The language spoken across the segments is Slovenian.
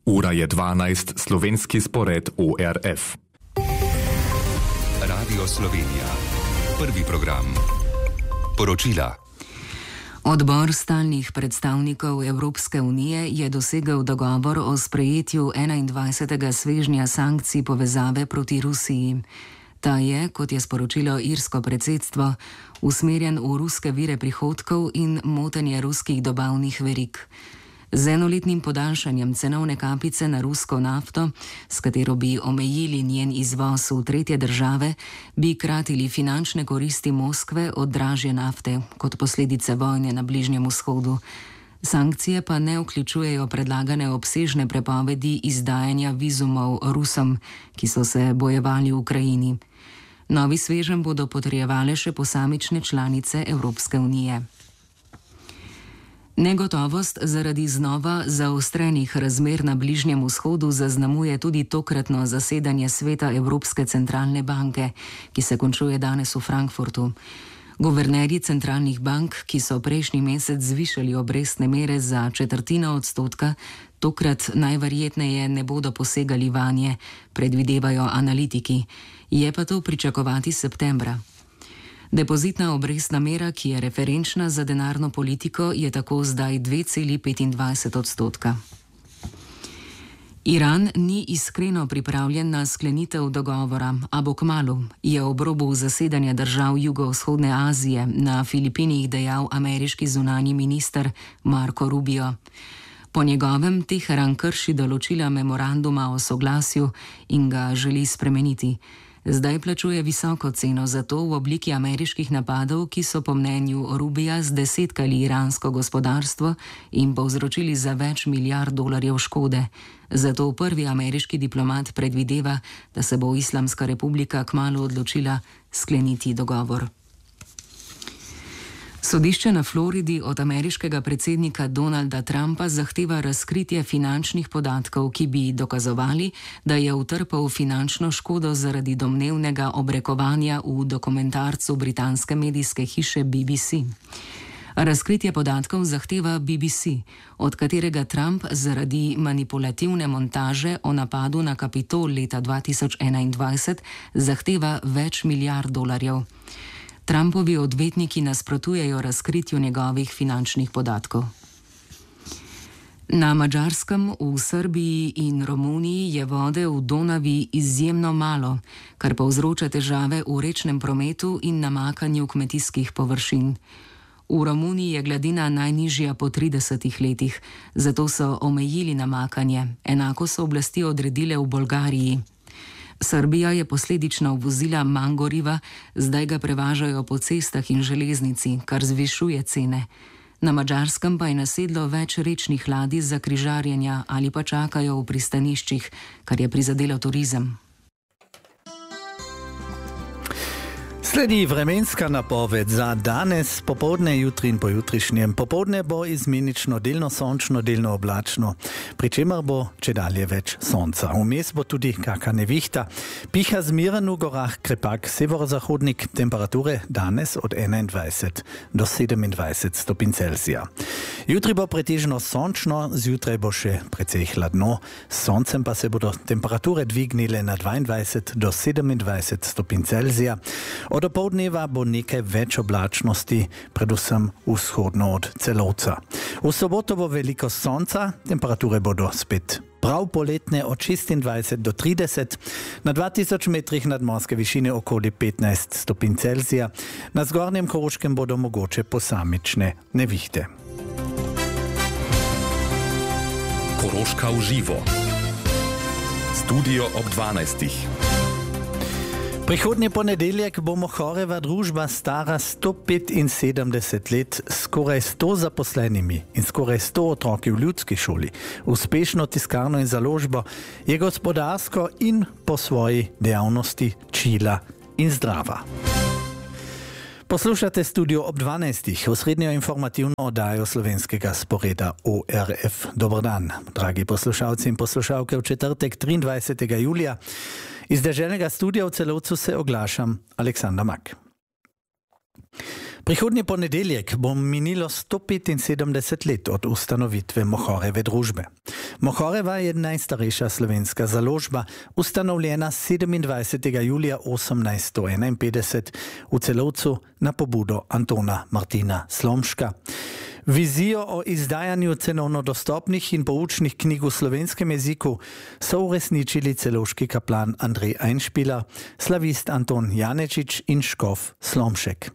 Ura je 12, slovenski spored ORF. Radio Slovenija. Prvi program. Poročila. Odbor stalnih predstavnikov Evropske unije je dosegel dogovor o sprejetju 21. svežnja sankcij povezave proti Rusiji. Ta je, kot je sporočilo irsko predsedstvo, usmerjen v ruske vire prihodkov in motenje ruskih dobavnih verig. Z enoletnim podaljšanjem cenovne kapice na rusko nafto, s katero bi omejili njen izvoz v tretje države, bi kratili finančne koristi Moskve od dražje nafte kot posledice vojne na Bližnjem vzhodu. Sankcije pa ne vključujejo predlagane obsežne prepovedi izdajanja vizumov Rusom, ki so se bojevali v Ukrajini. Novi sveženj bodo potrjevale še posamične članice Evropske unije. Negotovost zaradi znova zaostrenih razmer na Bližnjem vzhodu zaznamuje tudi tokratno zasedanje sveta Evropske centralne banke, ki se končuje danes v Frankfurtu. Guvernerji centralnih bank, ki so prejšnji mesec zvišali obrestne mere za 1/4 odstotka, tokrat najverjetneje ne bodo posegali vanje, predvidevajo analitiki. Je pa to pričakovati septembra. Depozitna obrestna mera, ki je referenčna za denarno politiko, je tako zdaj 2,25 odstotka. Iran ni iskreno pripravljen na sklenitev dogovora, a bo kmalu, je ob robu zasedanja držav jugovzhodne Azije na Filipinih dejal ameriški zunanji minister Marco Rubio. Po njegovem Teheran krši določila memoranduma o soglasju in ga želi spremeniti. Zdaj plačuje visoko ceno za to v obliki ameriških napadov, ki so po mnenju Rubija zdesetkali iransko gospodarstvo in povzročili za več milijard dolarjev škode. Zato prvi ameriški diplomat predvideva, da se bo Islamska republika kmalu odločila skleniti dogovor. Sodišče na Floridi od ameriškega predsednika Donalda Trumpa zahteva razkritje finančnih podatkov, ki bi dokazovali, da je utrpel finančno škodo zaradi domnevnega obrekovanja v dokumentarcu britanske medijske hiše BBC. Razkritje podatkov zahteva BBC, od katerega Trump zaradi manipulativne montaže o napadu na Kapitol leta 2021 zahteva več milijard dolarjev. Trumpovi odvetniki nasprotujejo razkritju njegovih finančnih podatkov. Na Madžarskem, v Srbiji in Romuniji je vode v Donavi izjemno malo, kar povzroča težave v rečnem prometu in namakanju kmetijskih površin. V Romuniji je gladina najnižja po 30 letih, zato so omejili namakanje, enako so oblasti odredile v Bolgariji. Srbija je posledično uvozila manj goriva, zdaj ga prevažajo po cestah in železnici, kar zvišuje cene. Na Madžarskem pa je nasedlo več rečnih ladij za križarjenja ali pa čakajo v pristaniščih, kar je prizadelo turizem. Sledi vremenska napoved za danes, popoldne, jutri in pojutrišnjem. Popoldne bo izmenično delno sončno, delno oblačno, pri čemer bo čedalje več sonca. Vmes bo tudi kaka nevihta. Piha zmeren v gorah, krepak severozahodnik, temperature danes od 21 do 27 stopinj Celzija. Jutri bo pretežno sončno, zjutraj bo še precej hladno, s soncem pa se bodo temperature dvignile na 22 do 27 stopinj Celzija. Od dopoldneva bo nekaj več oblačnosti, predvsem vzhodno od Celovca. V soboto bo veliko sonca, temperature bodo spet prav poletne od 26 do 30, na 2000 metrih nadmorske višine okoli 15 stopinj Celzija, na zgornjem Koroškem bodo mogoče posamične nevihte. Koroška v živo. Studio ob 12. Prihodnji ponedeljek bo Mohorjeva družba stara 175 let, skoraj 100 zaposlenimi in skoraj 100 otroki v ljudski šoli. Uspešno tiskarno in založbo je gospodarsko in po svoji dejavnosti čila in zdrava. Poslušate Studio ob 12. osrednjo informativno oddajo slovenskega sporeda ORF. Dober dan, dragi poslušalci in poslušalke, v četrtek 23. julija. Iz deželnega studia v Celovcu se oglašam Aleksandar Mak. Prihodnji ponedeljek bo minilo 175 let od ustanovitve Mohorjeve družbe. Mohorjeva je najstarejša slovenska založba, ustanovljena 27. julija 1851 v Celovcu na pobudo Antona Martina Slomška. Vizijo o izdajanju cenovno dostopnih in poučnih knjig v slovenskem jeziku so uresničili celovški kaplan Andrej Einšpiler, slavist Anton Janečič in škof Slomšek.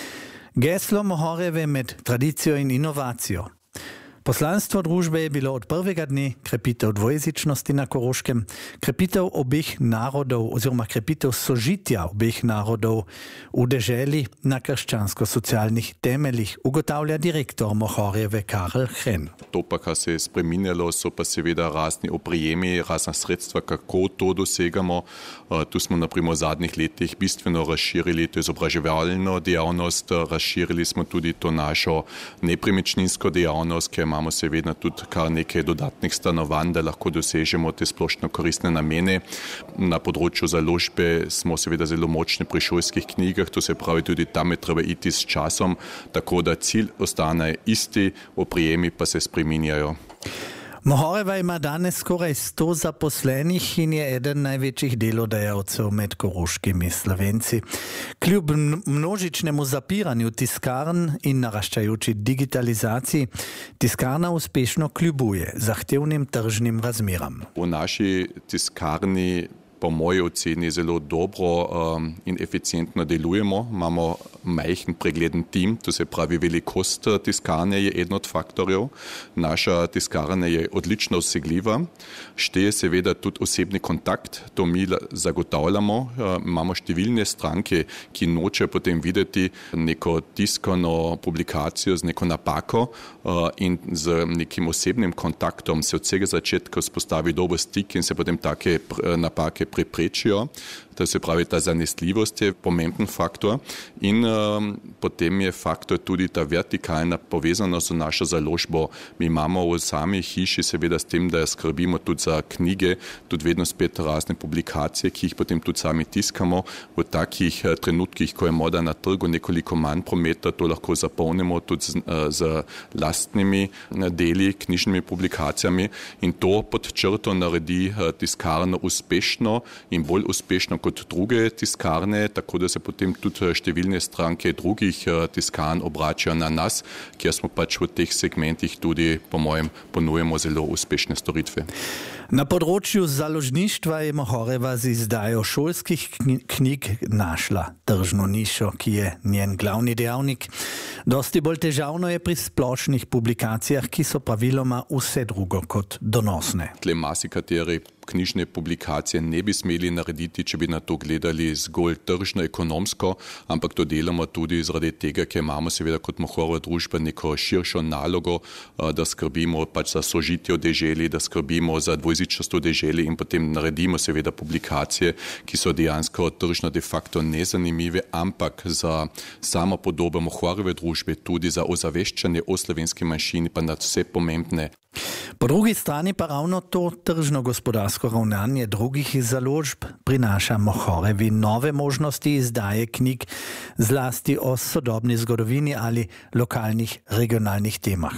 Geslo Mohorjeve med tradicijo in inovacijo. Poslanstvo družbe je bilo od prvega dne krepitev dvojezičnosti na Koroškem, krepitev obeh narodov oziroma krepitev sožitja obeh narodov v deželi na krščansko-socialnih temeljih, ugotavlja direktor Mohorjeve Karel Hren. To pa, kar se je spreminjalo, so pa seveda razni oprijemi, razna sredstva, kako to dosegamo. Tu smo naprimer v zadnjih letih bistveno razširili to izobraževalno dejavnost, razširili smo tudi to našo nepremičninsko dejavnost, ker imamo seveda tudi kar nekaj dodatnih stanovanj, da lahko dosežemo te splošno koristne namene. Na področju založbe smo seveda zelo močni pri šolskih knjigah, to se pravi tudi tam je treba iti s časom, tako da cilj ostane isti, oprijemi pa se spreminjajo. Mohorjeva ima danes skoraj 100 zaposlenih in je eden največjih delodajalcev med koroškimi Slovenci. Kljub množičnemu zapiranju tiskarn in naraščajoči digitalizaciji, tiskarna uspešno kljubuje zahtevnim tržnim razmeram. V naši tiskarni po moji oceni zelo dobro in eficientno delujemo. Imamo majhen pregleden tim, to se pravi velikost tiskarne je eden od faktorjev. Naša tiskarna je odlično dosegljiva. Šteje seveda tudi osebni kontakt, to mi zagotavljamo. Imamo številne stranke, ki noče potem videti neko tiskano publikacijo z neko napako in z nekim osebnim kontaktom se od vsega začetka vzpostavi dober stik in se potem take napake preprečijo. To se pravi, ta zanesljivost je pomemben faktor in potem je faktor tudi ta vertikalna povezanost z našo založbo. Mi imamo v sami hiši seveda s tem, da skrbimo tudi za knjige, tudi vedno spet razne publikacije, ki jih potem tudi sami tiskamo. V takih trenutkih, ko je moda na trgu nekoliko manj prometa, to lahko zapolnimo tudi z lastnimi deli, knjižnimi publikacijami in to pod črto naredi tiskarno uspešno in bolj uspešno kot druge tiskarne, tako da se potem tudi številne stranke drugih tiskarn obračajo na nas, kjer smo pač v teh segmentih tudi, po mojem, ponujemo zelo uspešne storitve. Na področju založništva je Mohorjeva z izdajo šolskih knjig našla tržno nišo, ki je njen glavni dejavnik. Dosti bolj težavno je pri splošnih publikacijah, ki so praviloma vse drugo kot donosne. Tle marsikateri knjižne publikacije ne bi smeli narediti, če bi na to gledali zgolj tržno ekonomsko, ampak to delamo tudi zaradi tega, ker imamo seveda kot Mohorjeva družba neko širšo nalogo, da skrbimo pač za sožitje v deželi, da skrbimo za dvojezičnost v deželi in potem naredimo seveda publikacije, ki so dejansko tržno de facto nezanimive, ampak za samo podobo Mohorjeve družbe, tudi za ozaveščanje o slovenski manjšini pa nad vse pomembne. Po drugi strani pa ravno to tržno gospodarsko ravnanje drugih založb prinaša Mohorjevi nove možnosti izdaje knjig zlasti o sodobni zgodovini ali lokalnih regionalnih temah.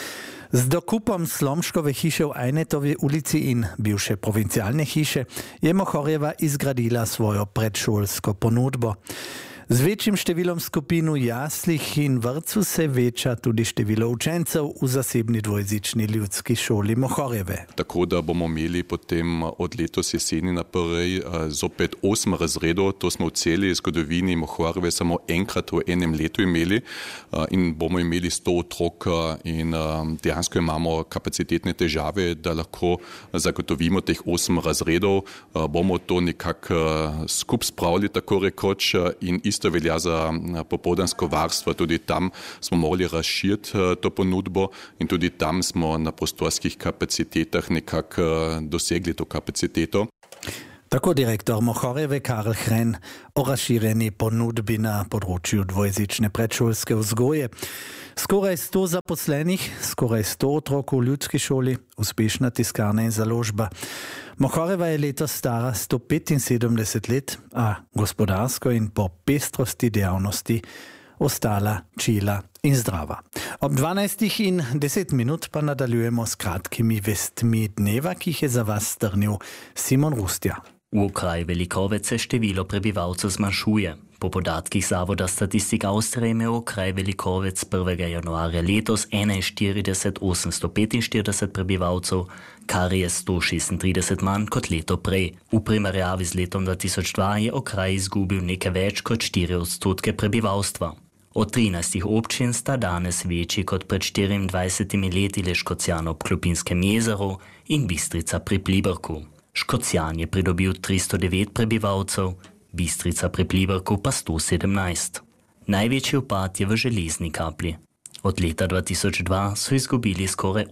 Z dokupom Slomškove hiše v Ajnetovi ulici in bivše provincialne hiše je Mohorjeva izgradila svojo predšolsko ponudbo. Z večjim številom skupin v jaslih in vrtcu se veča tudi število učencev v zasebni dvojezični ljudski šoli Mohorjeve. Tako da bomo imeli potem od letos jeseni naprej zopet 8 razredov, to smo v celi zgodovini Mohorjeve samo enkrat v enem letu imeli in bomo imeli 100 otrok in dejansko imamo kapacitetne težave, da lahko zagotovimo teh 8 razredov. Bomo to nekako skup spravili tako rekoč in isto velja za popoldansko varstvo, tudi tam smo morali razširiti to ponudbo in tudi tam smo na prostorskih kapacitetah nekako dosegli to kapaciteto. Tako direktor Mohorjeve Karel Hren o razširjeni ponudbi na področju dvojezične predšolske vzgoje. Skoraj 100 zaposlenih, skoraj 100 otrok v ljudski šoli, uspešna tiskarna in založba. Mohorjeva je letos stara 175 let, a gospodarsko in po pestrosti dejavnosti ostala čila in zdrava. Ob 12:10 pa nadaljujemo s kratkimi vestmi dneva, ki jih je za vas strnil Simon Rustja. V kraju Velikovec se število prebivalcev zmanjšuje. Po podatkih Zavoda statistik Avstrije je imel kraj Velikovec 1. januarja letos 41,845 prebivalcev, kar je 136 manj kot leto prej. V primerjavi z letom 2002 je okraj izgubil nekaj več kot 4% prebivalstva. Od 13 občin sta danes večji kot pred 24 leti le Škocjan ob Klopinskem jezeru in Bistrica pri Pliberku. Škocjan je pridobil 309 prebivalcev, Bistrica pri Pliberku pa 117. Največji upad je v Železni Kapli. Od leta 2002 so izgubili skoraj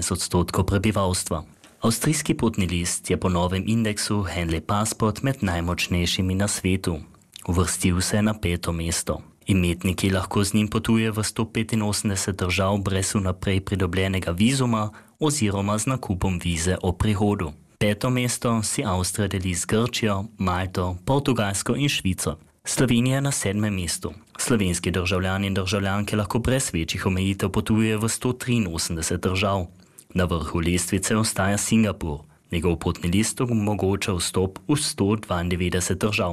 18% prebivalstva. Avstrijski potni list je po novem indeksu Henley Passport med najmočnejšimi na svetu. Uvrstil se je na 5. mesto. Imetniki lahko z njim potujejo v 185 držav brez vnaprej pridobljenega vizuma oziroma z nakupom vize o prihodu. 5. mesto si Avstrija deli z Grčijo, Malto, Portugalsko in Švico. Slovenija je na 7. mestu. Slovenski državljani in državljanke lahko brez večjih omejitev potujejo v 183 držav. Na vrhu lestvice ostaja Singapur. Njegov potni list omogoča vstop v 192 držav.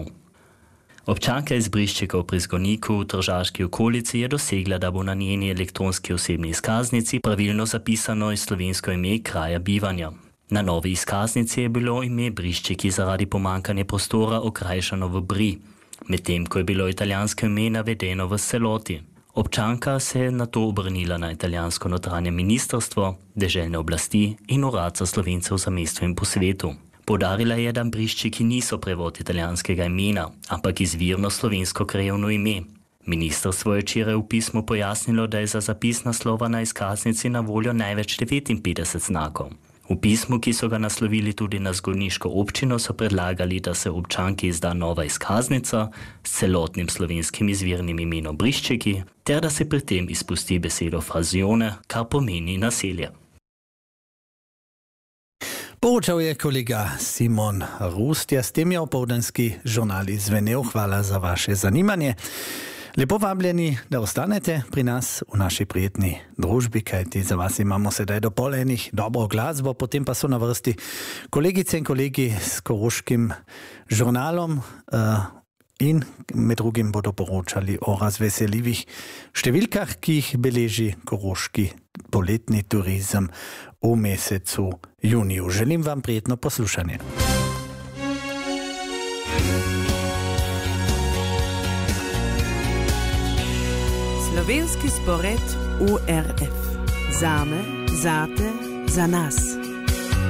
Občanka iz Briščekov pri Zgorniku v Tržaški okolici je dosegla, da bo na njeni elektronski osebni izkaznici pravilno zapisano slovensko ime kraja bivanja. Na novi izkaznici je bilo ime Briščeki zaradi pomankanja prostora okrajšano v Bri, medtem ko je bilo italijansko ime navedeno v celoti. Občanka se je nato obrnila na italijansko notranje ministrstvo, deželne oblasti in urad za Slovence v zamejstvu in po svetu. Poudarila je, da Briščeki niso prevod italijanskega imena, ampak izvirno slovensko krajevno ime. Ministrstvo je včeraj v pismu pojasnilo, da je za zapis naslova na izkaznici na voljo največ 59 znakov. V pismu, ki so ga naslovili tudi na zgorniško občino, so predlagali, da se občanki izda nova izkaznica s celotnim slovenskim izvirnim imenom Briščeki, ter da se pri tem izpusti besedo frazione, kar pomeni naselje. Poročal je kolega Simon Rustja, s tem je opoldanski žurnal izvenel. Hvala za vaše zanimanje. Lepo vabljeni, da ostanete pri nas v naši prijetni družbi, kajti za vas imamo sedaj do 12:30 dobro glasbo, potem pa so na vrsti kolegice in kolegi s koroškim žurnalom in med drugim bodo poročali o razveseljivih številkah, ki jih beleži koroški poletni turizem v mesecu juniju. Želim vam prijetno poslušanje. Slovenski spored ORF. Zame, zate, za nas.